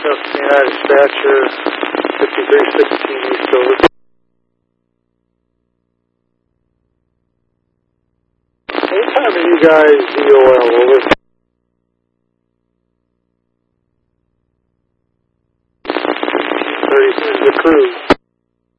Cessna dispatcher, 5316 East over. What time are you guys DOL over? 30 is the crew.